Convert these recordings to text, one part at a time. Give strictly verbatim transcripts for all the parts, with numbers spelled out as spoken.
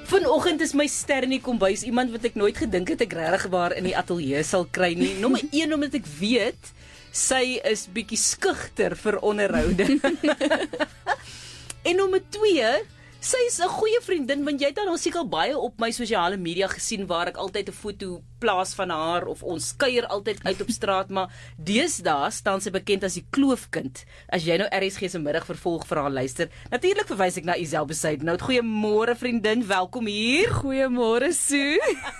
Vanoggend is my ster in die kombuis, iemand wat ek nooit gedink het ek regtig waar in die ateljee sal kry nie. Nommer een, omdat ek weet, sy is bietjie skugter vir onderhoude. En nommer twee, sy is 'n goeie vriendin, want jy het dan al seker baie op my sosiale media gesien waar ek altyd 'n foto plaas van haar of ons kuier altyd uit op straat, maar deesdae staan sy bekend as die kloofkind. As jy nou R S G se middag vervolg vir haar luister, natuurlik verwys ek na Isel Besuidenhout. Goeiemôre vriendin, welkom hier. Goeiemôre Sue.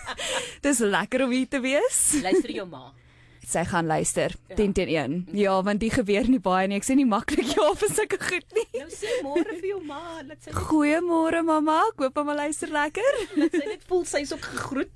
Dis lekker om hier te wees. Luister jou ma. Sy gaan luister, ten teen een. Ja, want die gebeur nie baie nie. Ek sê nie maklik ja vir sulke goed nie. Nou sê môre vir jou ma, laat sy Goeiemôre mamma, ek hoop hom luister lekker. laat sy net voel sy's ook gegroet.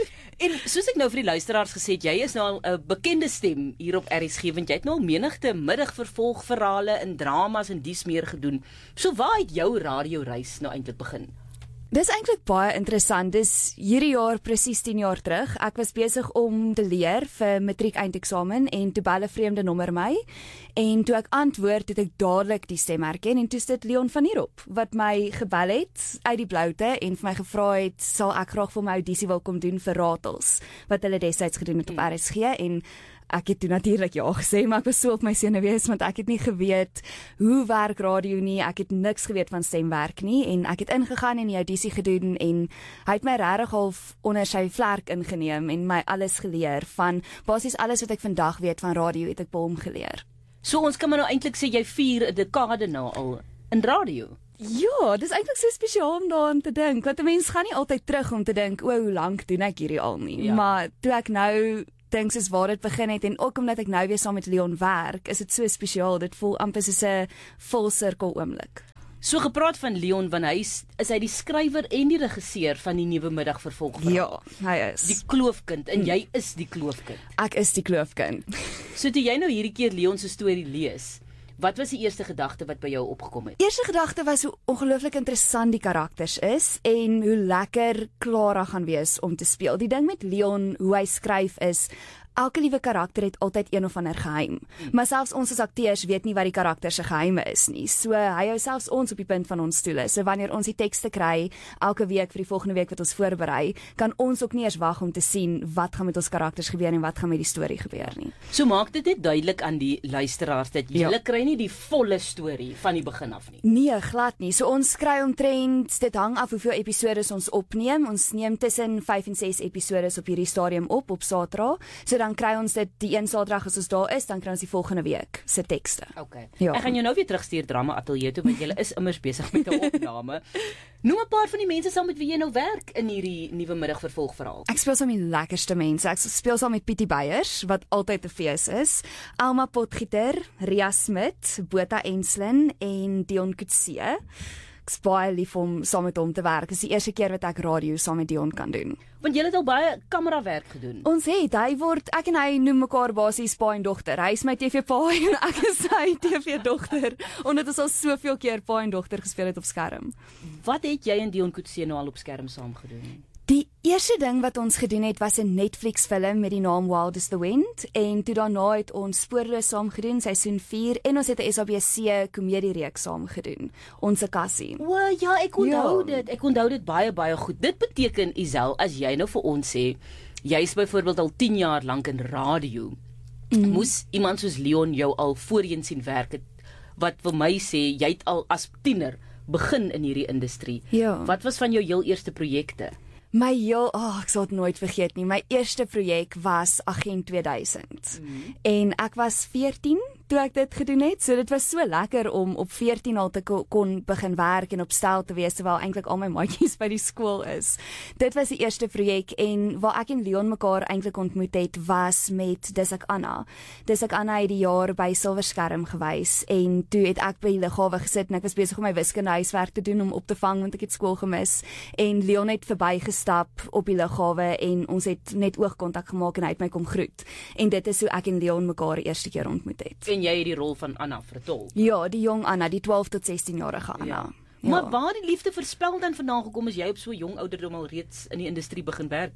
En soos ek nou vir die luisteraars gesê het, jy is nou al 'n bekende stem hier op R S G, want jy het nou al menigte middagvervolgverhale en dramas en dies meer gedoen. So waar het jou radioreis nou eintlik begin? Dis eintlik baie interessant. Dis hierdie jaar presies tien jaar terug. Ek was besig om te leer vir matriek eindeksamen en toe bel 'n vreemde nommer my en toe ek antwoord het ek dadelik die stem herken en toe is dit Leon van Heerop wat my gebel het uit die bloute en vir my gevra het sal ek graag vir my audisie wil kom doen vir Ratels wat hulle destyds gedoen het op R S G en ek het toe natuurlik ja gesê, maar ek was so op my senuwees want ek het nie geweet hoe werk radio nie, ek het niks geweet van stemwerk nie en ek het ingegaan en die audisie gedoen en hy het my regtig half onder sy vlerk ingeneem en my alles geleer van basies alles wat ek vandag weet van radio het ek by hom geleer. So ons kan maar nou eintlik sê jy vier 'n dekade nou al in radio. Ja, dis eintlik so spesiaal om daaraan te dink, want 'n mens gaan nie altyd terug om te dink, o, hoe lank doen ek hierdie al nie, Ja. maar toe ek nou dink soos waar dit begin het en ook omdat ek nou weer saam met Leon werk, is dit so spesiaal. Dit voel amper soos 'n volsirkel oomblik. So gepraat van Leon, want hy is, is hy die skrywer en die regisseur van die nuwe middagvervolg. Ja, hy is. Die kloofkind en jy is die kloofkind. Ek is die kloofkind. So toe jy nou hierdie keer Leon se storie lees, wat was die eerste gedagte wat by jou opgekom het? Eerste gedagte was hoe ongelooflik interessant die karakters is en hoe lekker Clara gaan wees om te speel. Die ding met Leon, hoe hy skryf is, elke liewe karakter het altyd een of ander geheim. Hmm. Maar selfs ons as akteurs weet nie wat die karakter se geheime is nie. So hy hou selfs ons op die punt van ons stoele. So wanneer ons die tekste kry elke week vir die volgende week wat ons voorberei, kan ons ook nie eens wag om te sien wat gaan met ons karakters gebeur en wat gaan met die storie gebeur nie. So maak dit net duidelik aan die luisteraars dat jy ja. kry nie die volle storie van die begin af nie. Nee, glad nie. So ons kry omtrent, dit hang af hoeveel episodes ons opneem. Ons neem tussen vyf en ses episodes op hierdie stadium op op Saterdag. So dan kry ons dit die een Saterdag as ons daar is, dan kry ons die volgende week se tekste. Okay. Ja. Ek gaan jou nou weer terugstuur drama ateljee toe want jy is immers besig met 'n opname. Noem 'n paar van die mense saam met wie jy nou werk in hierdie nuwe middagvervolgverhaal. Ek speel saam met die lekkerste mense. Ek speel saam met Pietie Beyers wat altyd 'n fees is. Alma Potgieter, Ria Smit, Botha Enslin en Dion Kutse. Ek is baie lief om saam met hom te werk. Dit is die eerste keer wat ek radio saam met Dion kan doen. Want jy het al baie kamerawerk gedoen. Ons het, hy word, ek en hy noem mekaar basies pa en dogter. Hy is my T V-pa en ek is sy T V-dogter. Omdat ons al soveel keer pa en dogter gespeel het op skerm. Wat het jy en Dion Kutse nou al op skerm saam gedoen? Die eerste ding wat ons gedoen het was 'n Netflix film met die naam Wild is the Wind en toe daarna het ons Spoorloos saam gedoen, seisoen vier en ons het 'n S A B C komediereeks saam gedoen. Ons Kassie. O ja, ek onthou Ja. dit. Ek onthou dit baie baie goed. Dit beteken Isel, as jy nou vir ons sê, jy's byvoorbeeld al tien jaar lank in radio. Mm. Moes iemand soos Leon jou al voorheen sien werk het wat vir my sê jy het al as tiener begin in hierdie industrie. Ja. Wat was van jou heel eerste projekte? My heel, oh, ek sal dit nooit vergeet nie. My eerste projek was Agent tweeduisend. Mm. En ek was veertien toe ek dit gedoen het. So dit was so lekker om op veertien al te kon begin werk en op stel te wees terwyl eintlik al my maatjies by die skool is. Dit was die eerste projek en waar ek en Leon mekaar eintlik ontmoet het was met Dis ek Anna. Dis ek Anna het die jaar by Silverskerm gewys en toe het ek by die lughawe gesit en ek was besig om my wiskunde huiswerk te doen om op te vang want ek het skool gemis en Leon het verbygestap op die lughawe en ons het net oogkontak gemaak en hy het my kom groet. En dit is hoe ek en Leon mekaar die eerste keer ontmoet het. En jy het die rol van Anna vertolk. Ja, die jong Anna, die twaalf tot sestien-jarige Anna. Ja. Ja. Maar waar die liefde vir spel dan vandaan gekom as jy op so jong ouderdom al reeds in die industrie begin werk het?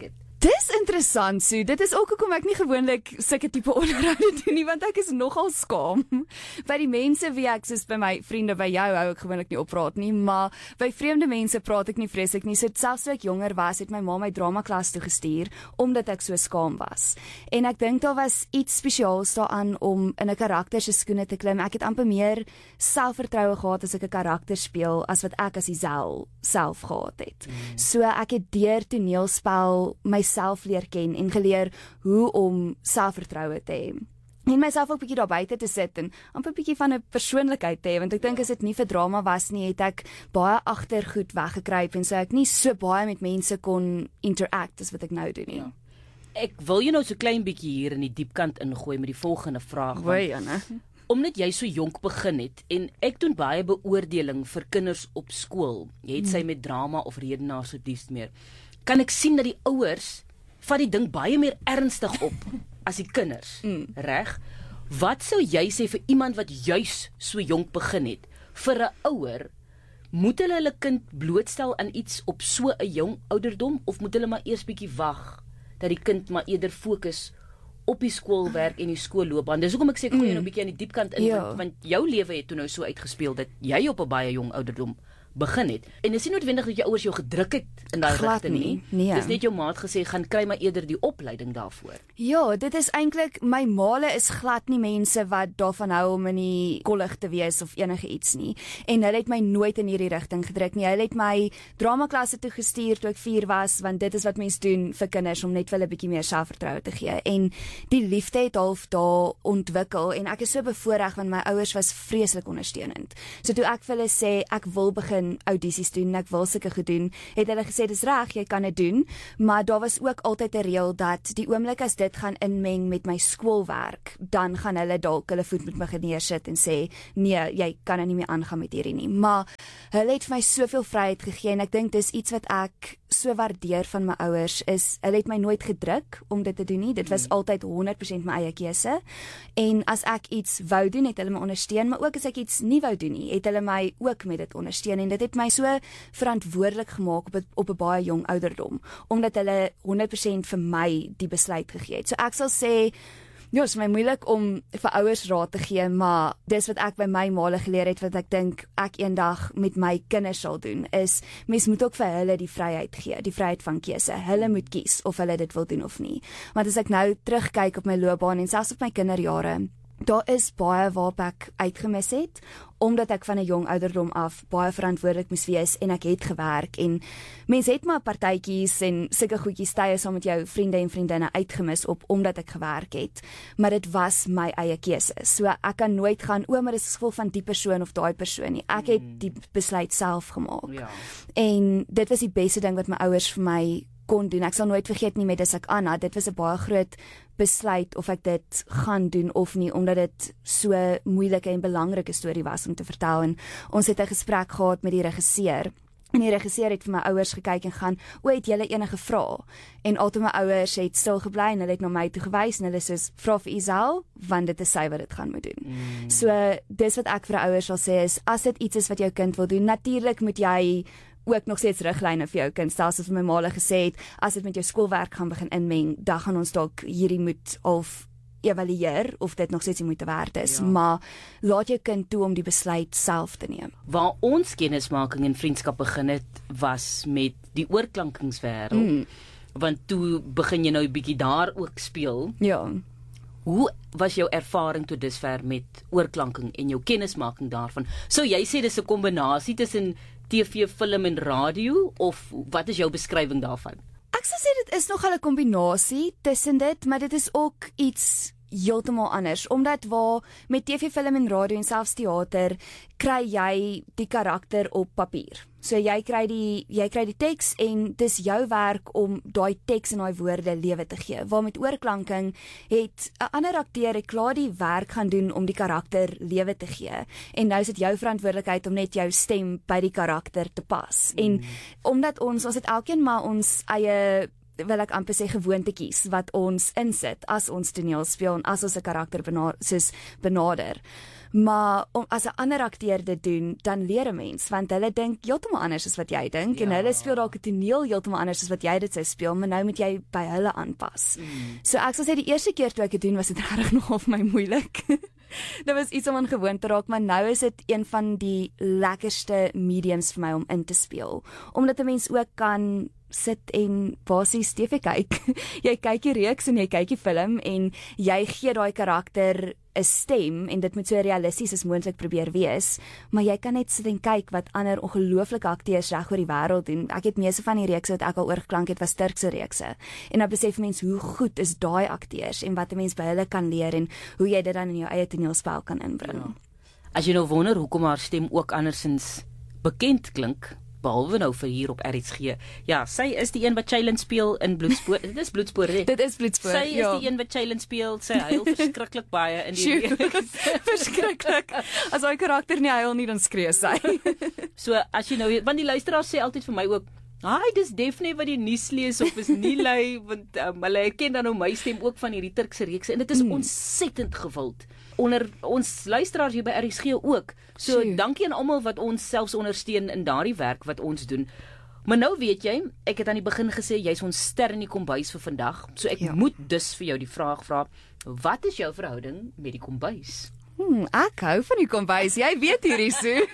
Dis interessant, Sue. Dit is ook hoekom ek nie gewoonlik sulke tipe onderhoude doen nie, want ek is nogal skaam. By die mense wie ek, soos by my vriende, by jou hou ek gewoonlik nie opraat nie, maar by vreemde mense praat ek nie vreeslik nie. So selfs toe ek jonger was, het my ma my dramaklas toe gestuur, omdat ek so skaam was. En ek dink daar was iets spesiaals daaraan om in 'n karakter se skoene te klim. Ek het amper meer selfvertroue gehad as ek 'n karakter speel, as wat ek as Isel self gehad het. Mm. So ek het deur toneelspel my self leer ken en geleer hoe om selfvertroue te hê. En myself ook bietjie daar buite te sit en amper bietjie van 'n persoonlikheid te hê, want ek dink as dit nie vir drama was nie, het ek baie agtergoed weggekruip en so ek nie so baie met mense kon interact as wat ek nou doen nie. Ja. Ek wil jou nou so klein bietjie hier in die diepkant ingooi met die volgende vraag. Woi, Janne. Omdat jy so jonk begin het en ek doen baie beoordeling vir kinders op skool. Jy het sy Hmm. met drama of redenaars of dies meer. Kan ek sien dat die ouers vat die ding baie meer ernstig op as die kinders, Mm. reg? Wat sou jy sê vir iemand wat juis so jonk begin het? Vir 'n ouer, moet hulle hulle kind blootstel aan iets op so 'n jong ouderdom of moet hulle maar eers bietjie wag dat die kind maar eerder fokus op die skoolwerk en die skoolloopbaan? Dis hoekom ek sê ek gooi jou nou 'n bietjie aan die diepkant in, Ja. want, want jou lewe het toe nou so uitgespeel dat jy op 'n baie jong ouderdom begin het. En dit is nie noodwendig dat jou ouers jou gedruk het in daai Glad rigting nie. nie, nee. Dis net jou maat gesê gaan kry maar eerder die opleiding daarvoor. Ja, dit is eintlik, my maale is glad nie mense wat daarvan hou om in die kollig te wees of enige iets nie. En hulle het my nooit in hierdie rigting gedruk nie. Hulle het my dramaklasse toe gestuur toe ek vier was, want dit is wat mense doen vir kinders om net vir hulle 'n bietjie meer selfvertroue te gee. En die liefde het half daar ontwikkel en ek is so bevoorreg want my ouers was vreeslik ondersteunend. So toe ek vir hulle sê ek wil begin audisies doen en ek wil sulke gedoen, het hulle gesê dis reg, jy kan dit doen, maar daar was ook altyd 'n reël dat die oomblik as dit gaan inmeng met my skoolwerk, dan gaan hulle dalk hulle voet met my neersit en sê nee, jy kan nou nie meer aangaan met hierdie nie. Maar hulle het vir my soveel vryheid gegee en ek dink dis iets wat ek so waardeer van my ouers is hulle het my nooit gedruk om dit te doen nie. Dit was altyd honderd persent my eie keuse. En as ek iets wou doen, het hulle my ondersteun, maar ook as ek iets nie wou doen nie, het hulle my ook met dit ondersteun en dit het my so verantwoordelik gemaak op 'n op 'n baie jong ouderdom omdat hulle honderd persent vir my die besluit gegee het. So ek sal sê ja, dit is my moeilik om vir ouers raad te gee, maar dis wat ek by my maale geleer het wat ek dink ek eendag met my kinders sal doen, is mens moet ook vir hulle die vryheid gee, die vryheid van keuse. Hulle moet kies of hulle dit wil doen of nie. Want as ek nou terugkyk op my loopbaan en selfs op my kinderjare, daar is baie waarop ek uitgemis het, omdat ek van 'n jong ouderdom af baie verantwoordelik moes wees en ek het gewerk en mense het maar partytjies en sulke goedjies tye saam met jou vriende en vriendinne uitgemis op omdat ek gewerk het, maar dit was my eie keuse. So ek kan nooit gaan o, maar dis gevolg van die persoon of daai persoon nie. Ek het die besluit self gemaak. Ja. En dit was die beste ding wat my ouers vir my kon doen. Ek sal nooit vergeet nie met as ek Anna, dit was 'n baie groot besluit of ek dit gaan doen of nie, omdat dit so moeilike en belangrike storie was om te vertel. En ons het 'n gesprek gehad met die regisseur. En die regisseur het vir my ouers gekyk en gaan, o, het julle enige vrae? En altyd my ouers het stil gebly en hulle het na my toe gewys en hulle sê, vra vir Isel, want dit is sy wat dit gaan moet doen. Mm. So, dis wat ek vir ouers sal sê is, as dit iets is wat jou kind wil doen, natuurlik moet jy ook nog steeds riglyne vir jou kind stel, soos my maale gesê het, as dit met jou skoolwerk gaan begin inmeng, dan gaan ons dalk hierdie moet of evalueer of dit nog steeds die moeite werd is, ja. Maar laat jou kind toe om die besluit self te neem. Waar ons kennismaking en vriendskap begin het, was met die oorklankingswêreld. Mm. Want toe begin jy nou 'n bietjie daar ook speel. Ja. Hoe was jou ervaring tot dusver met oorklanking en jou kennismaking daarvan? Sou jy sê dis 'n kombinasie tussen T V, film en radio, of wat is jou beskrywing daarvan? Ek sou sê dit is nogal 'n kombinasie tussen dit, maar dit is ook iets heeltemal anders, omdat waar met T V, film en radio en selfs teater kry jy die karakter op papier. So jy kry die jy kry die teks en dis jou werk om daai teks en daai woorde lewe te gee. Waar met oorklanking het 'n ander akteur het klaar die werk gaan doen om die karakter lewe te gee. En nou is dit jou verantwoordelikheid om net jou stem by die karakter te pas. Mm. En omdat ons ons het elkeen maar ons eie wil ek amper sê gewoontetjies wat ons insit as ons toneel speel en as ons 'n karakter benader, soos benader. Maar om as 'n ander akteur dit doen, dan leer 'n mens, want hulle dink heeltemal anders as wat jy dink ja. en hulle speel dalk 'n toneel heeltemal anders as wat jy dit sou speel, maar nou moet jy by hulle aanpas. Mm. So ek sal sê die eerste keer toe ek dit doen, was dit regtig nogal vir my moeilik. Dit was iets om aan gewoon te raak, maar nou is dit een van die lekkerste mediums vir my om in te speel, omdat 'n mens ook kan sit en basies T V kyk. Jy kyk die reeks en jy kyk die film en jy gee daai karakter 'n stem en dit moet so realisties as moontlik probeer wees, maar jy kan net sit en kyk wat ander ongelooflike akteurs reg oor die wêreld doen. Ek het meeste van die reekse wat ek al oorgeklank het was Turkse reekse. En dan besef mense hoe goed is daai akteurs en wat 'n mens by hulle kan leer en hoe jy dit dan in jou eie toneelspel kan inbring. Ja. As jy nou wonder hoekom haar stem ook andersins bekend klink, behalwe nou vir hier op R H G. Ja, sy is die een wat Shailene speel in Bloedspore. Dit is Bloedspore, hè? Dit is Bloedspore. Sy is ja. die een wat Shailene speel. Sy huil verskriklik baie in die reeks. Verskriklik. As hy karakter nie huil nie, dan skree sy. So as jy nou, want die luisteraars sê altyd vir my ook, "Haai, dis Daphne wat die nuus lees of is nie lui," want um, hulle ken dan nou my stem ook van hierdie Turkse reekse en dit is mm. ontsettend gewild. Onder ons luisteraars hier by R H G ook. So Sjoe. dankie aan almal wat ons selfs ondersteun in daardie werk wat ons doen. Maar nou weet jy, ek het aan die begin gesê jy's ons ster in die kombuis vir vandag. So ek ja. moet dus vir jou die vraag vra, wat is jou verhouding met die kombuis? Hmm, ek hou van die kombuis. Jy weet hierdie so.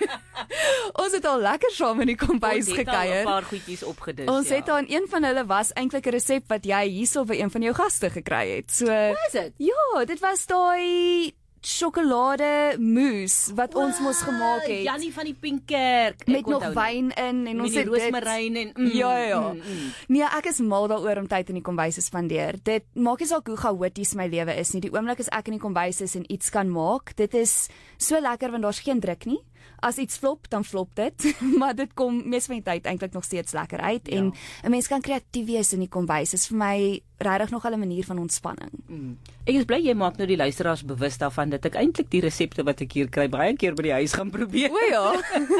Ons het al lekker saam in die kombuis gekuier. Ons het al 'n paar goedjies opgedis. Ons ja. het aan een van hulle was eintlik 'n resep wat jy hierso by een van jou gaste gekry het. So Wat is dit? Ja, dit was daai sjokolade mousse wat wow, ons mos gemaak het. Jannie van die Pinkkerk. Met nog wyn in en ons het roosmaryn en mm, ja ja. Mm, mm. Nee, ek is mal daaroor om tyd in die kombuis te spandeer. Dit maak nie saak hoe chaoties my lewe is nie. Die oomblik as ek in die kombuis is en iets kan maak, dit is so lekker want daar's geen druk nie. As iets flop, dan flop dit, maar dit kom mees van die tyd eintlik nog steeds lekker uit ja. en 'n mens kan kreatief wees in die kombuis. Dit is vir my regtig nog 'n manier van ontspanning. Mm. Ek is bly jy maak nou die luisteraars bewus daarvan dat ek eintlik die resepte wat ek hier kry baie keer by die huis gaan probeer. O ja.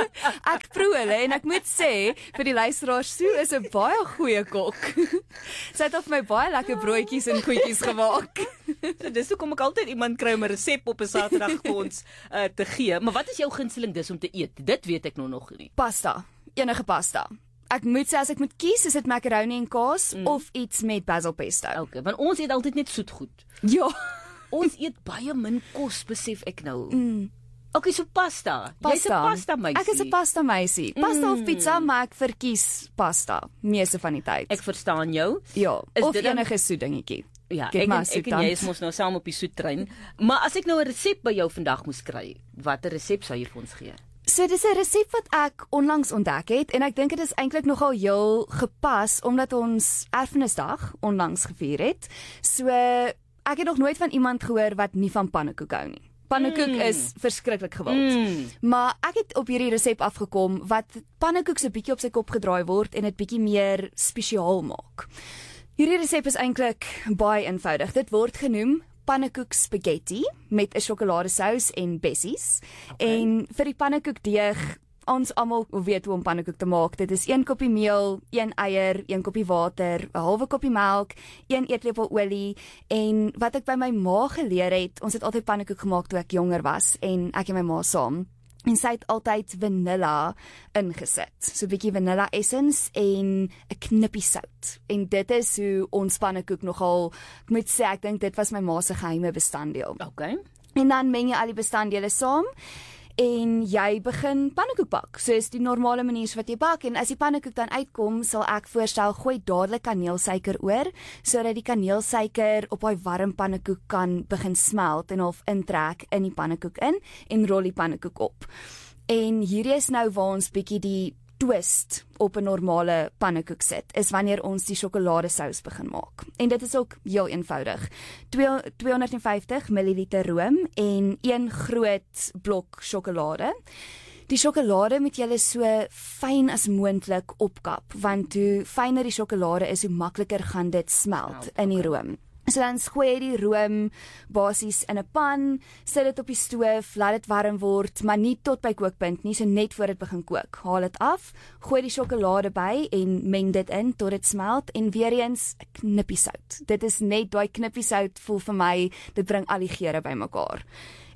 Ek proe hulle en ek moet sê vir die luisteraars, Sue is 'n baie goeie kok. Sy het of my baie lekker broodjies en goedjies gemaak. So dis hoekom ek altyd iemand kry om 'n resep op 'n Saterdag vir ons uh, te gee. Maar wat is jou gunsteling dis om te eet? Dit weet ek nou nog nie. Pasta. Enige pasta. Ek moet sê as ek moet kies, is dit macaroni en kaas mm. of iets met basil pesto. Okay, want ons eet altyd net soet goed. Ja. Ons eet baie min kos, besef ek nou. Mm. Okay, so pasta. pasta. Jy's 'n pasta meisie. Ek is 'n pasta meisie. Pasta mm. of pizza, maar ek verkies pasta meeste van die tyd. Ek verstaan jou. Ja, is of enige soet dingetjie. Ja, ek en, ek en jy is mos nou saam op die soettrein. Maar as ek nou 'n resep by jou vandag moes kry, watter resep sou jy vir ons gee? So dis 'n resep wat ek onlangs ontdek het en ek dink dit is eintlik nogal heel gepas omdat ons erfenisdag onlangs gevier het. So ek het nog nooit van iemand gehoor wat nie van pannekoek hou nie. Pannekoek mm. is verskriklik gewild. Mm. Maar ek het op hierdie resep afgekom wat pannekoek so bietjie op sy kop gedraai word en dit bietjie meer spesiaal maak. Hierdie resep is eintlik baie eenvoudig. Dit word genoem pannekoek spaghetti met 'n sjokoladesous en bessies. Okay. En vir die pannekoekdeeg, ons almal weet hoe om pannekoek te maak. Dit is een koppie meel, een eier, een koppie water, 'n halwe koppie melk, een eetlepel olie en wat ek by my ma geleer het, ons het altyd pannekoek gemaak toe ek jonger was en ek en my ma saam. En sy het altyd vanilla ingesit. So 'n bietjie vanilla essence en 'n knippie sout. En dit is hoe ons pannekoek nogal, ek moet sê, ek dink dit was my ma se geheime bestanddeel. Okay. En dan meng jy al die bestanddele saam en jy begin pannekoek bak. So is die normale manier wat jy bak en as die pannekoek dan uitkom, sal ek voorstel gooi dadelik kaneelsuiker oor sodat die kaneelsuiker op daai warm pannekoek kan begin smelt en half intrek in die pannekoek in en rol die pannekoek op. En hierdie is nou waar ons bietjie die twist op 'n normale pannekoek sit, is wanneer ons die sjokoladesous begin maak. En dit is ook heel eenvoudig. tweehonderdvyftig milliliter room en een groot blok sjokolade. Die sjokolade moet jy so fyn as moontlik opkap, want hoe fyner die sjokolade is, hoe makliker gaan dit smelt in die room. So dan gooi jy die room basies in 'n pan, sit dit op die stoof, laat dit warm word, maar nie tot by kookpunt nie, so net voor dit begin kook. Haal dit af, gooi die sjokolade by en meng dit in tot dit smelt en weer eens 'n knippie sout. Dit is net daai knippie sout voel vir my, dit bring al die geure bymekaar.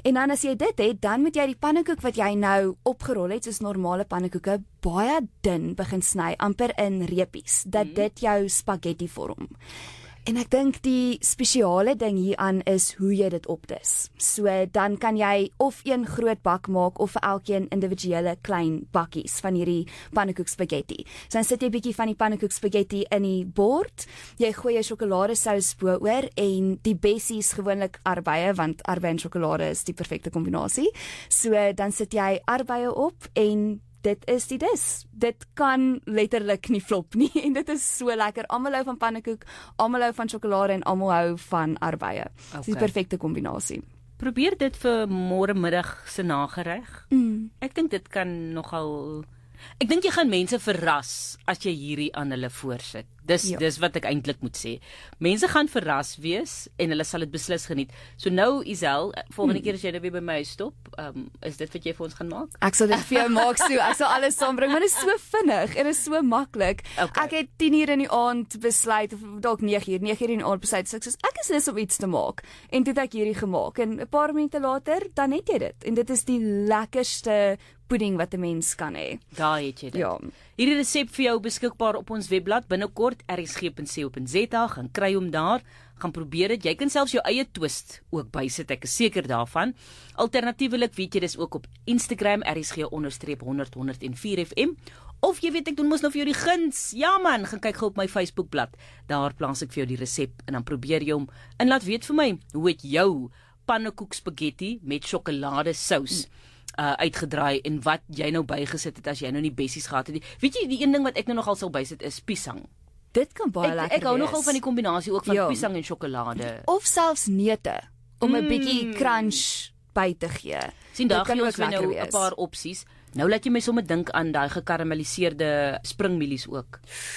En dan as jy dit het, dan moet jy die pannekoek wat jy nou opgerol het, soos normale pannekoeke, baie dun begin sny, amper in reepies, dat mm. dit jou spaghetti vorm. En ek dink die spesiale ding hieraan is hoe jy dit opdis. So dan kan jy of een groot bak maak of vir elkeen individuele klein bakkies van hierdie pannekoek spaghetti. So dan sit jy 'n bietjie van die pannekoek spaghetti in die bord, jy gooi jou sjokoladesous bo-oor en die bessies gewoonlik arbeie, want arbeie en sjokolade is die perfekte kombinasie. So dan sit jy arbeie op en dit is die dis. Dit kan letterlik nie flop nie en dit is so lekker. Almal hou van pannekoek, almal hou van sjokolade en almal hou van arbeie. Okay. Dis die perfekte kombinasie. Probeer dit vir môre middag se nagereg. Mm. Ek dink dit kan nogal Ek dink jy gaan mense verras as jy hierdie aan hulle voorsit. Dis ja. dis wat ek eintlik moet sê. Mense gaan verras wees en hulle sal dit beslis geniet. So nou Isel, volgende hmm. keer as jy nou weer by my stop, um, is dit wat jy vir ons gaan maak? Ek sal dit vir jou maak, so ek sal alles saambring, maar dit is so vinnig en dit is so maklik. Okay. Ek het tien uur in die aand besluit of dalk nege uur, nege uur in die aand besluit, so ek sê ek is lus om iets te maak. En toe het ek hierdie gemaak en 'n paar minute later dan het jy dit. En dit is die lekkerste pudding wat 'n mens kan hê. Daar het jy dit. Ja. Hierdie resep vir jou beskikbaar op ons webblad binnekort r s g punt co punt z a, gaan kry hom daar, gaan probeer dit. Jy kan selfs jou eie twist ook bysit, ek is seker daarvan. Alternatiewelik weet jy dis ook op Instagram r s g onderstreep honderd honderd en vier f m. Of jy weet ek doen mos nou vir jou die guns. Ja man, gaan kyk gou op my Facebookblad. Daar plaas ek vir jou die resep en dan probeer jy hom en laat weet vir my hoe het jou pannekoek spaghetti met sjokoladesous Uh, uitgedraai en wat jy nou bygesit het as jy nou nie bessies gehad het nie. Weet jy, die een ding wat ek nou nogal sal bysit is piesang. Dit kan baie ek, lekker Ek hou wees. nogal van die kombinasie ook van ja. piesang en sjokolade. Of selfs neute, om 'n mm. bietjie crunch by te gee. Sien, daar kan ons ook nou 'n wees. paar opsies. Nou laat jy my sommer dink aan daai gekarameliseerde springmielies ook.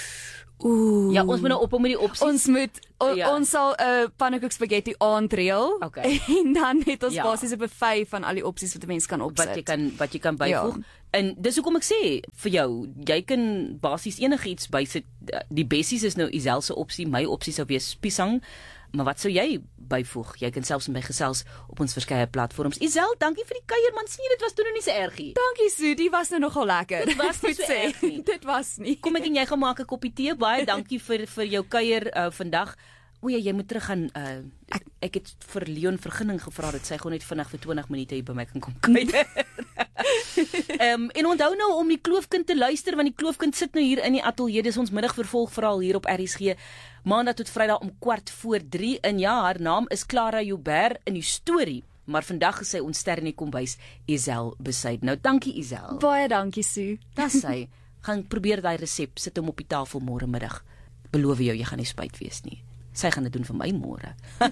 Ooh. Ja, ons moet nou op met die opsies. Ons moet o, ja. ons sal 'n uh, pannekoek spaghetti aanreël okay. en dan het ons ja. basies 'n buffet van al die opsies wat 'n mens kan opsit. Wat jy kan wat jy kan byvoeg. Ja. En dis hoekom ek sê vir jou, jy kan basies enigiets bysit. Die bessies is nou Isel se opsie, my opsie sou wees piesang. Maar wat sou jy byvoeg? Jy kan selfs met my gesels op ons verskeie platforms. Isel, dankie vir die kuier man. Sien, dit was toe nog nie so ergie. Dankie Sue, die was nou nogal lekker. Dit was nie so erg nie. Dit was nie. Kom ek en jy gaan maak 'n koppie tee. Baie dankie vir vir jou kuier uh, vandag. O ja, jy moet terug gaan. Uh, ek ek het vir Leon vergunning gevra dat sy gou net vinnig vir twintig minute hier by my kan kom kuier. um, en onthou nou om die Kloofkind te luister, want die Kloofkind sit nou hier in die ateljee. Dis ons middagvervolgverhaal hier op R S G. Maandag tot Vrydag om kwart voor drie. En ja, haar naam is Clara Joubert in die storie. Maar vandag is sy ons ster in die kombuis, Isel Besuid. Nou, dankie Isel. Baie dankie Sue. Dis sy. Gaan probeer daai resep, sit hom op die tafel môre middag. Beloof jou, jy gaan nie spyt wees nie. Sy gaan dit doen vir my môre.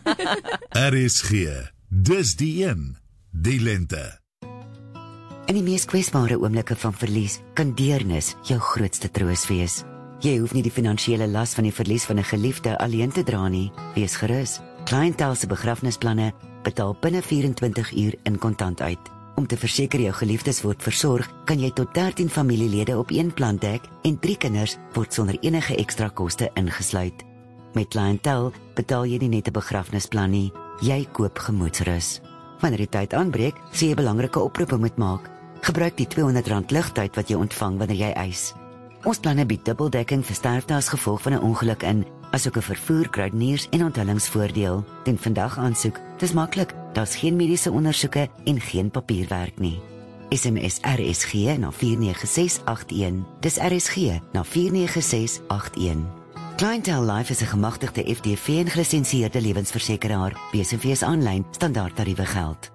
R S G. Dis die een, die lente. In die mees kwesbare oomblikke van verlies kan deernis jou grootste troos wees. Jy hoef nie die finansiële las van die verlies van 'n geliefde alleen te dra nie. Wees gerus. Clientele se begrafnisplanne betaal binne vyf en twintig uur in kontant uit. Om te verseker jou geliefdes word versorg, kan jy tot dertien familielede op een plan dek en drie kinders word sonder enige ekstra koste ingesluit. Met Clientele betaal jy nie net 'n begrafnisplan nie, jy koop gemoedsrus. Wanneer die tyd aanbreek, sê jy belangrike oproepe moet maak. Gebruik die tweehonderd rand ligtyd wat jy ontvang wanneer jy eis. Ons planne bied dubbeldekking vir sterfte as gevolg van 'n ongeluk in, asook 'n vervoer, kruideniers en onthullingsvoordeel. Ten vandag aansoek, dis maklik, daar's geen mediese ondersoeke en geen papierwerk nie. S M S R S G na vier nege ses agt een. Dis R S G na vier nege ses agt een. Clientele Life is 'n gemagtigde F D V en gelisensieerde lewensversekeraar. B S V is aanlyn, standaard tariewe geld.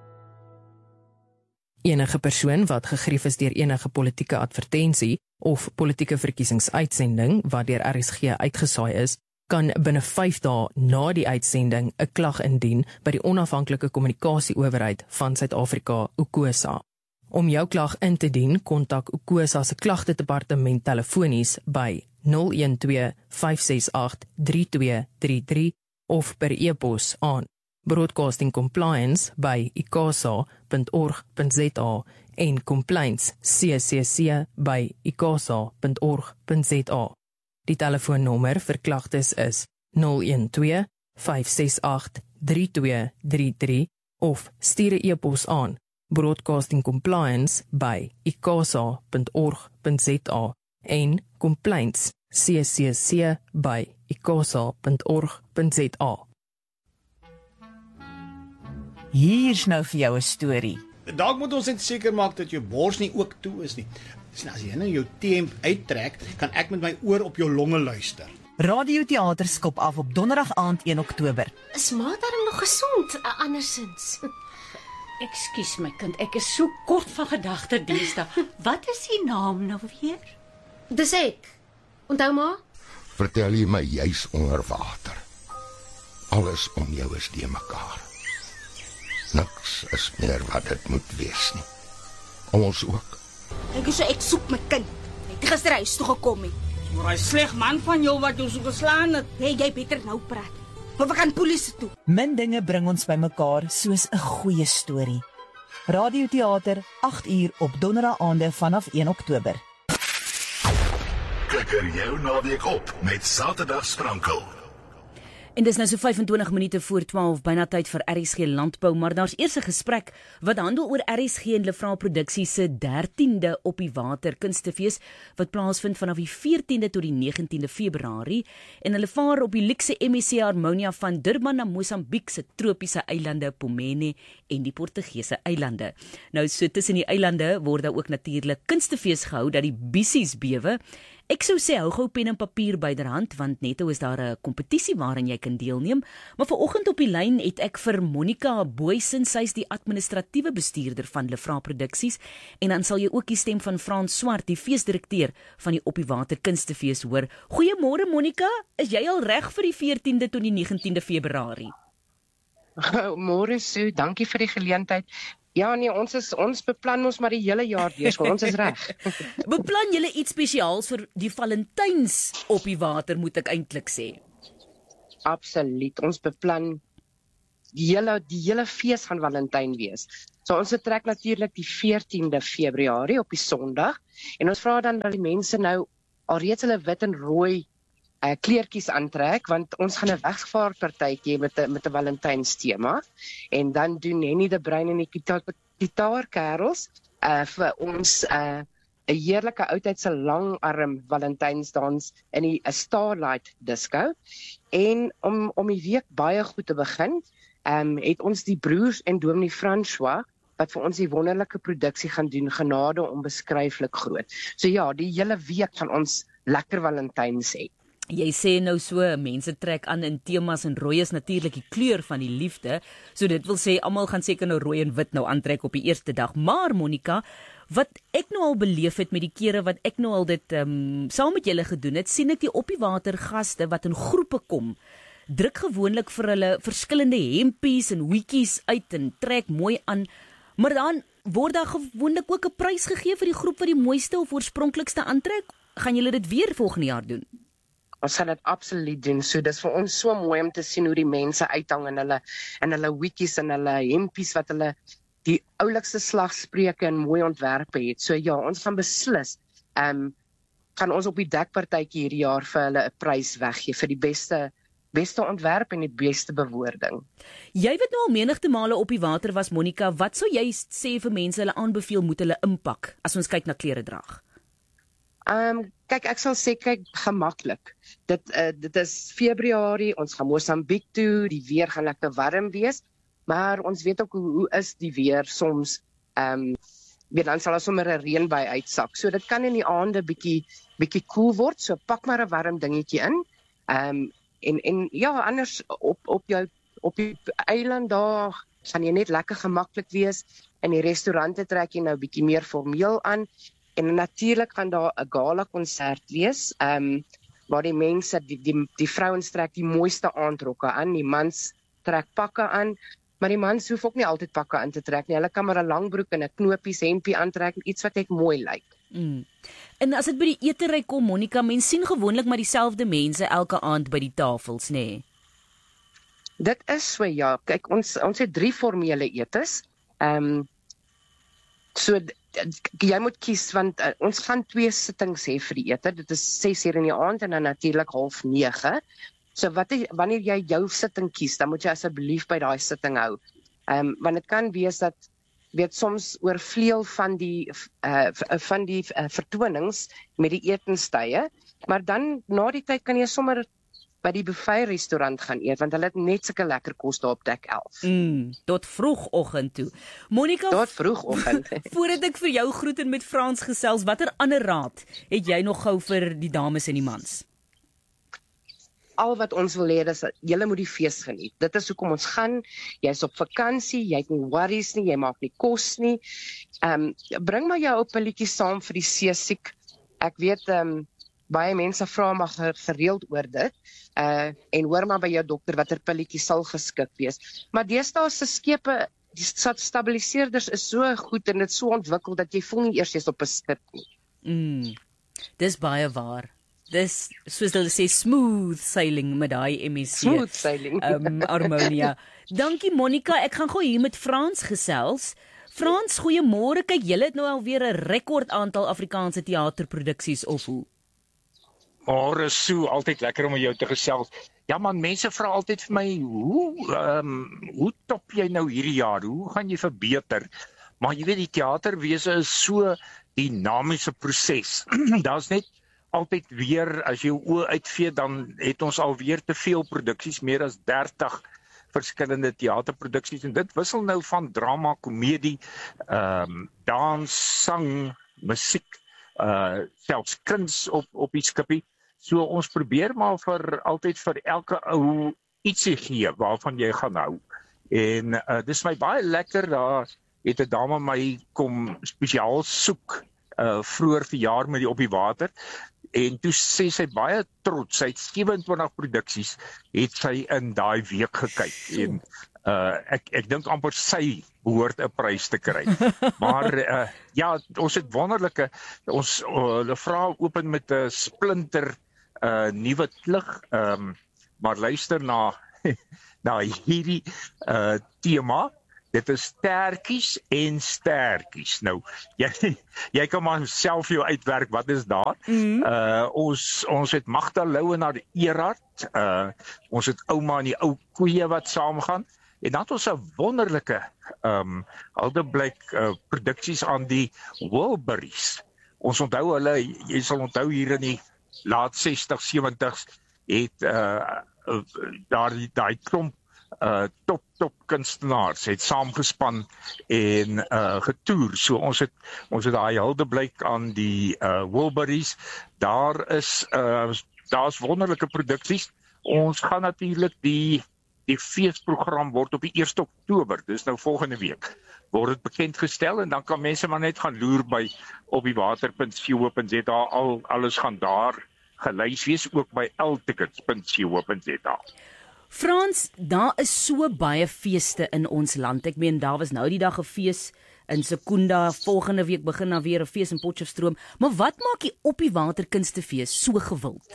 Enige persoon wat gegrief is deur enige politieke advertensie of politieke verkiesingsuitsending wat deur R S G uitgesaai is, kan binne vyf dae na die uitsending 'n klag indien by die onafhanklike kommunikasieowerheid van Suid-Afrika, UKOSA. Om jou klag in te dien, kontak UKOSA se klagtedepartement telefonies by nul een twee vyf ses agt drie twee drie drie of per e-pos aan broadcastingcompliance by i k a s a punt org punt z a en complaints c c c by i k a s a punt org punt z a. Die telefoonnommer vir klagtes is nul een twee vyf ses agt drie twee drie drie of stuur 'n e-pos aan broadcastingcompliance by i k a s a punt org punt z a en complaints c c c by i k a s a punt org punt z a. Hier's nou vir jou 'n storie. Dalk moet ons net seker maak dat jou bors nie ook toe is nie. Dis nou as jy nou jou T-hemp uittrek, kan ek met my oor op jou longe luister. Radioteater skop af op donderdag aand een Oktober. Is ma darm nog gesond, uh, andersins? Ekskuus my kind, ek is so kort van gedagte deesdae. Wat is die naam nou weer? Dis ek. Onthou ma? Vertel jy my juis onder water. Alles om jou is die mekaar. Niks is meer wat dit moet wees nie. Ons ook. Ek is so ek soek my kind. Net gister huis toe gekom het. Maar hy sleg man van jou wat jou so geslaan het. Hey, jy beter nou praat. Maar we gaan polisie toe. Min dinge bring ons bymekaar soos 'n goeie storie. Radioteater agt uur op donderdag aande vanaf een Oktober. Klikker jou naweek op met Saterdag Sprankel. En dis nou so vyf en twintig minute voor twaalf, byna tyd vir R S G Landbou, maar daar's eers 'n gesprek wat handel oor R S G en Lefra Produksies se dertiende op die water kunstefees wat plaasvind vanaf die veertiende tot die negentiende Februarie en hulle vaar op die luukse M S C Harmonia van Durban na Mosambiek se tropiese eilande Pomene en die Portugese eilande. Nou so tussen die eilande word daar ook natuurlik kunstefees gehou dat die bissies bewe. Ek sou sê hou gou pen en papier byderhand want netto is daar 'n kompetisie waarin jy kan deelneem. Maar vanoggend op die lyn het ek vir Monica Booysen, sy is die administratiewe bestuurder van Lefra Produksies en dan sal jy ook die stem van Frans Swart, die feesdirekteur van die Op die Water Kunstefees hoor. Goeiemôre Monica, is jy al reg vir die veertiende tot die negentiende Februarie? Môre Sue, dankie vir die geleentheid. Ja nee, ons is ons beplan ons maar die hele jaar deur, so ons is reg. Beplan julle iets spesiaals vir die Valentyns op die water, moet ek eintlik sê? Absoluut. Ons beplan die hele die hele fees van Valentyn wees. So ons vertrek natuurlik die veertiende Februarie op die Sondag en ons vra dan dat die mense nou alreeds hulle wit en rooi uh, kleertjies aantrek want ons gaan 'n wegvaartpartytjie met 'n met 'n Valentyns tema en dan doen Henny de Bruin en die gitaarkerels uh, vir ons 'n uh, 'n heerlike oudtydse langarm Valentynsdans in die uh, Starlight Disco. En om om die week baie goed te begin, um, het ons die broers en Dominee François wat vir ons die wonderlike produksie gaan doen, genade onbeskryflik groot. So ja, die hele week gaan ons lekker Valentyns hê. Jy sê nou so, mense trek aan in temas en rooi is natuurlik die kleur van die liefde. So dit wil sê almal gaan seker nou rooi en wit nou aantrek op die eerste dag. Maar Monica, wat ek nou al beleef het met die kere wat ek nou al dit um, saam met julle gedoen het, sien ek die op die water gaste wat in groepe kom, druk gewoonlik vir hulle verskillende hempies en hoedjies uit en trek mooi aan. Maar dan word daar gewoonlik ook 'n prys gegee vir die groep wat die mooiste of oorspronklikste aantrek. Gaan julle dit weer volgende jaar doen? Ons sal dit absoluut doen. So dis vir ons so mooi om te sien hoe die mense uithang in hulle in hulle hoedjies en hulle hempies wat hulle die oulikste slagspreuke en mooi ontwerpe het. So ja, ons gaan beslis ehm um, gaan ons op die dekpartytjie hierdie jaar vir hulle 'n prys weggee vir die beste beste ontwerp en die beste bewoording. Jy weet nou al menigte male op die water was, Monica, wat sou jy sê vir mense hulle aanbeveel moet hulle inpak as ons kyk na kleredrag? Ehm um, kyk, ek sal sê kyk gemaklik. Dit uh, dit is Februarie, ons gaan Mosambiek toe, die weer gaan lekker warm wees, maar ons weet ook hoe, hoe is die weer soms ehm um, weet dan sal daar sommer 'n reënbui uitsak. So dit kan in die aande bietjie bietjie koel word, so pak maar 'n warm dingetjie in. Ehm um, en en ja, anders op op jou op die eiland daar gaan jy net lekker gemaklik wees. In die restaurante trek jy nou bietjie meer formeel aan. En natuurlik gaan daar 'n gala konsert wees, ehm um, waar die mense die die die vrouens trek die mooiste aandrokke aan, die mans trek pakke aan, maar die mans hoef ook nie altyd pakke aan te trek nie. Hulle kan maar 'n langbroek en 'n knopies hempie aantrek, iets wat net mooi lyk. Mm. En as dit by die etery kom, Monica, mens sien gewoonlik maar dieselfde mense elke aand by die tafels, nê? Nee? Dit is so ja. Kyk, ons ons het drie formele etes. Ehm um, so jy moet kies want uh, ons gaan twee sittings hê vir die ete. Dit is ses uur in die aand en dan natuurlik half nege. So wat wanneer jy jou sitting kies, dan moet jy asseblief by daai sitting hou. Ehm um, want dit kan wees dat weet soms oorvleuel van die uh, van die uh, vertonings met die etenstye, maar dan na die tyd kan jy sommer by die buffet restaurant gaan eet, want hulle het net sulke lekker kos daar op dek elf. Mm, tot vroegoggend toe. Monica, tot vroegoggend. Voordat ek vir jou groet en met Frans gesels, watter ander raad het jy nog gou vir die dames en die mans? Al wat ons wil hê is dat julle moet die fees geniet. Dit is hoekom ons gaan. Jy's op vakansie, jy het nie worries nie, jy maak nie kos nie. Ehm um, bring maar jou ou pilletjie saam vir die seesiek. Ek weet ehm um, baie mense vra maar gereeld oor dit. Uh en hoor maar by jou dokter watter pilletjie sal geskik wees. Maar deesdae se skepe, die stabiliseerders is so goed en dit so ontwikkel dat jy voel nie eers jy's op 'n skip nie. Mm. Dis baie waar. Dis, soos hulle sê, smooth sailing met daai M S C. Smooth sailing. Um, Harmonia. Dankie Monica, ek gaan gou hier met Frans gesels. Frans, goeiemôre. Kyk, julle het nou alweer 'n rekord aantal Afrikaanse teaterproduksies of hoe? Môre Sue, altyd lekker om met jou te gesels. Ja man, mense vra altyd vir my, hoe ehm um, hoe top jy nou hierdie jaar? Hoe gaan jy verbeter? Maar jy weet die teaterwese is so dinamiese proses. Daar's net altyd weer, as jy jou oë uitvee, dan het ons alweer te veel produksies, meer as dertig verskillende teaterproduksies, en dit wissel nou van drama, komedie, ehm um, dans, sang, musiek, uh selfs kuns op op die skipie. So ons probeer maar vir altyd vir elke ou ietsie gee waarvan jy gaan hou. En uh, dis my baie lekker, daar het 'n dame my kom spesiaal soek uh vroeër verjaar met die Op die Water. En toe sê sy baie trots, sy het sewe en twintig produksies, het sy in daai week gekyk. En uh, ek, ek dink amper sy behoort 'n prys te kry. Maar uh, ja, ons het wonderlike, ons hulle uh, vra open met 'n splinter uh, nuwe klug, um, maar luister na, na hierdie uh, tema. Dit is sterkies en sterkies. Nou, jy, jy kan maar self jou uitwerk, wat is daar? Mm. Uh, ons, ons het Magda Lou en haar Erard, uh, ons het ouma en die ou koeie wat saamgaan, en dan het ons 'n wonderlike um, Haldeblyk uh, produksies aan die Wilburys. Ons onthou hulle, jy sal onthou hier in die laat sestig, sewentig, het uh, uh, daar daai klomp Uh, top top kunstenaars het saamgespan en uh, getoer. So ons het ons het daai Haldeblyk aan die uh, Wilburys. Daar is uh, daar's wonderlike produksies. Ons gaan natuurlik die die feesprogram word op die eerste Oktober. Dis nou volgende week. Word dit bekend gestel en dan kan mense maar net gaan loer by op die water punt co punt za. Al alles gaan daar gelys wees, ook by l tickets punt co punt za. Frans, daar is so baie feeste in ons land. Ek meen, daar was nou die dag 'n fees in Sekunda, volgende week begin dan weer 'n fees in Potchefstroom. Maar wat maak die Op die Water kunstefees so gewild?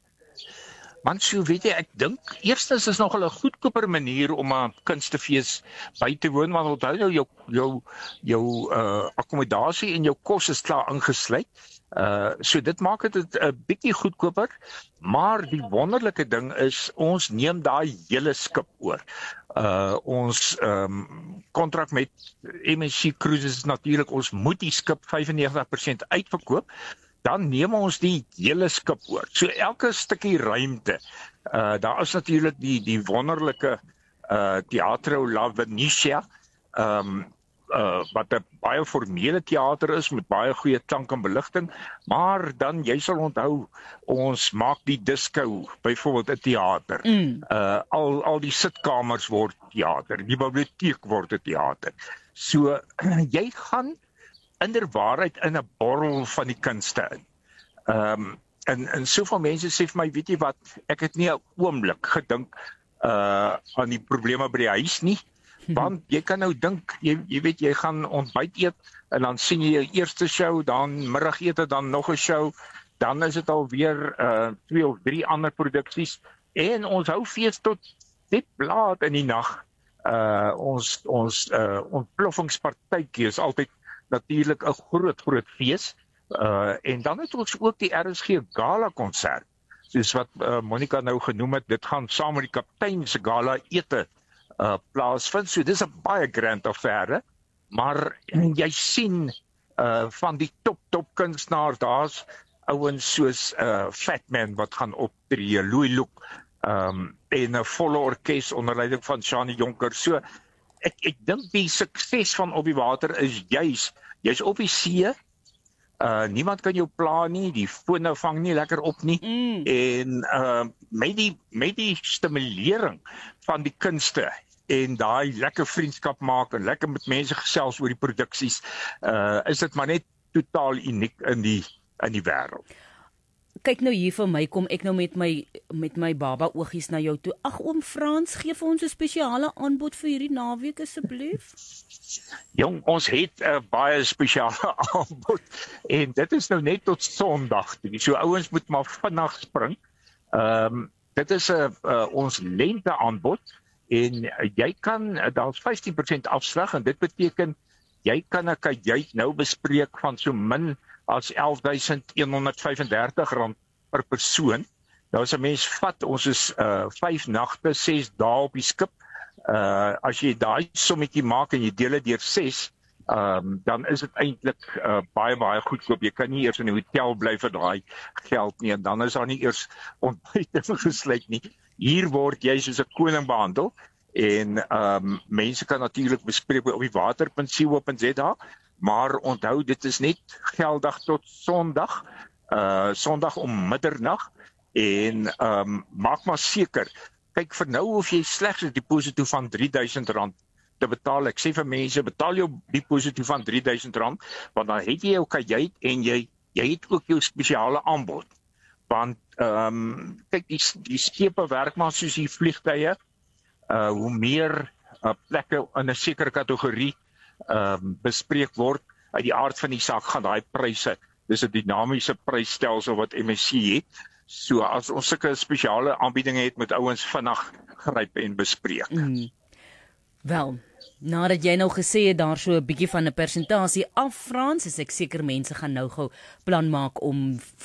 Man, so weet jy, ek dink eerstens is nog 'n goedkoper manier om 'n kunstefees by te woon, want onthou nou jou jou jou uh, akkommodasie en jou kos is klaar ingesluit. Uh, so dit maak dit 'n bietjie goedkoper, maar die wonderlike ding is ons neem daai hele skip oor. Uh, ons um, kontrak met M S C Cruises is natuurlik, ons moet die skip vyfennegentig persent uitverkoop, dan neem ons die hele skip oor. So elke stukkie ruimte. Uh, daar is natuurlik die die wonderlike uh, Teatro La Venetia, um, Uh, wat 'n baie formele teater is met baie goeie klank en beligting, maar dan jy sal onthou ons maak die disco byvoorbeeld 'n teater. Mm. Uh, al al die sitkamers word teater, die biblioteek word 'n teater. So jy gaan inderwaarheid in 'n borrel van die kunste in. Ehm um, en en soveel mense sê vir my, weet jy wat, ek het nie 'n oomblik gedink uh aan die probleme by die huis nie. Want jy kan nou dink, jy, jy weet, jy gaan ontbyt eet, en dan sien jy jou eerste show, dan middagete, dan nog 'n show, dan is dit alweer uh, twee of drie ander produksies, en ons hou fees tot net laat in die nag. Uh, ons ons uh, ontploffingspartytjie is altyd natuurlik 'n groot, groot fees, uh, en dan het ons ook die R S G Gala konsert, soos wat uh, Monica nou genoem het, dit gaan saam met die kaptein se gala ete uh, plaasvind. So dis 'n baie grand affære, maar jy sien uh, van die top top kunstenaars, daar's ouens soos uh, Fatman wat gaan optree, Louis Luke, um, en 'n volle orkes onder leiding van Shani Jonker. So ek ek dink die sukses van Op die Water is juis jy's op die see. Uh, niemand kan jou pla nie, die fone vang nie lekker op nie, mm. en uh, met die met die stimulering van die kunste en daai lekker vriendskap maak en lekker met mense gesels oor die produksies, uh, is dit maar net totaal uniek in die in die wêreld. Kyk nou hier vir my, kom ek nou met my met my baba oogies na jou toe. Ag oom Frans, gee vir ons 'n spesiale aanbod vir hierdie naweek asseblief. Jong, ons het 'n uh, baie spesiale aanbod en dit is nou net tot Sondag toe. So ouens moet maar vinnig spring. Ehm um, dit is 'n uh, uh, ons lente aanbod en uh, jy kan uh, daar's vyftien persent afslag en dit beteken jy kan 'n kajuit nou bespreek van so min as elf duisend een honderd vyf en dertig rand per persoon. Nou as 'n mens vat, ons is uh, vyf nagte, ses dae op die skip. Uh, as jy daai sommetjie maak en jy deel dit deur ses, um, dan is dit eintlik uh, baie baie goedkoop. Jy kan nie eers in 'n hotel bly vir daai geld nie en dan is daar nie eers ontbyt gesluit nie. Hier word jy soos 'n koning behandel en um, mense kan natuurlik bespreek by op die water punt co punt za, maar onthou dit is net geldig tot Sondag, uh, Sondag om middernag en um, maak maar seker. Kyk, vir nou hoef jy slegs 'n deposito van drie duisend rand te betaal. Ek sê vir mense, betaal jou deposito van drie duisend rand, want dan het jy jou kajuit en jy jy het ook jou spesiale aanbod. Want ehm um, kyk, die die skepe werk maar soos die vliegtye. Uh hoe meer uh, plekke in 'n sekere kategorie ehm um, bespreek word, uit die aard van die saak gaan daai pryse. Dis 'n dinamiese prysstelsel wat M S C het. So as ons sulke spesiale aanbiedinge het met ouens vinnig gryp en bespreek. Mm. Wel, nadat jy nou gesê het daar so 'n bietjie van 'n persentasie af, Frans, is ek seker mense gaan nou gou plan maak om